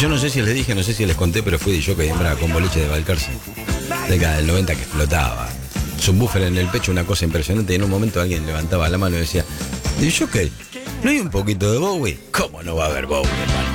Yo no sé si les dije, no sé si les conté, pero fui de jockey en Braga con boliche de Balcarce. Década del 90 que explotaba. Subwoofer en el pecho, una cosa impresionante. Y en un momento alguien levantaba la mano y decía, ¿de jockey? ¿No hay un poquito de Bowie? ¿Cómo no va a haber Bowie, hermano?